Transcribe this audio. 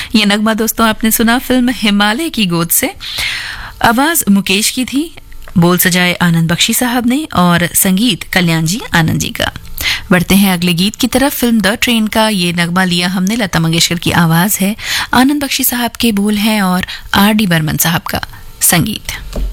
ये नगमा दोस्तों आपने सुना फिल्म हिमालय की गोद से। आवाज मुकेश की थी, बोल सजाए आनंद बख्शी साहब ने और संगीत कल्याण जी आनंद जी का। बढ़ते हैं अगले गीत की तरफ। फिल्म द ट्रेन का ये नगमा लिया हमने, लता मंगेशकर की आवाज है, आनंद बख्शी साहब के बोल हैं और आर डी बर्मन साहब का संगीत।